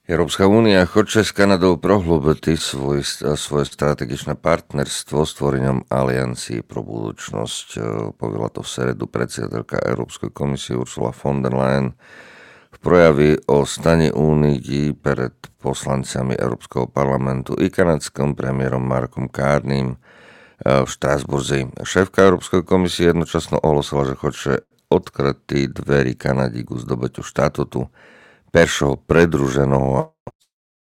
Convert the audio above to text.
Európska únia chce s Kanadou prohlbiti svoje strategičné partnerstvo stvorením aliancii pro budúcnosť. Povedala to v stredu predsedatelka Európskej komisie Ursula von der Leyen v projavi o stane únii pred poslancami Európskeho parlamentu i kanadským premiérom Markom Carneym v Štrasburzi. Šéfka Európskej komisie jednočasno ohlasila, že chce odkrytí dveri Kanadi k zdobytiu štátutu першого придруженого